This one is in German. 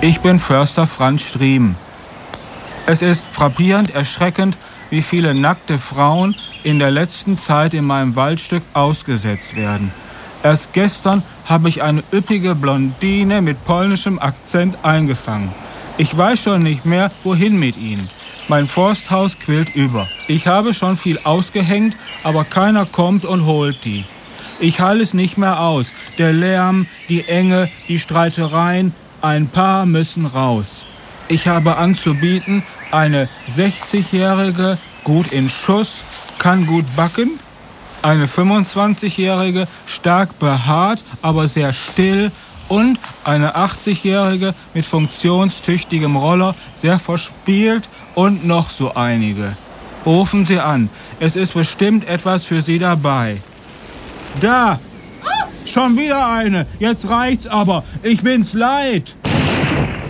Ich bin Förster Franz Striem. Es ist frappierend erschreckend, wie viele nackte Frauen in der letzten Zeit in meinem Waldstück ausgesetzt werden. Erst gestern habe ich eine üppige Blondine mit polnischem Akzent eingefangen. Ich weiß schon nicht mehr, wohin mit ihnen. Mein Forsthaus quillt über. Ich habe schon viel ausgehängt, aber keiner kommt und holt die. Ich halte es nicht mehr aus. Der Lärm, die Enge, die Streitereien, ein paar müssen raus. Ich habe anzubieten eine 60-Jährige, gut in Schuss, kann gut backen, eine 25-Jährige, stark behaart, aber sehr still und eine 80-Jährige mit funktionstüchtigem Roller, sehr verspielt und noch so einige. Rufen Sie an, es ist bestimmt etwas für Sie dabei. Da! Schon wieder eine, jetzt reicht's aber, ich bin's leid!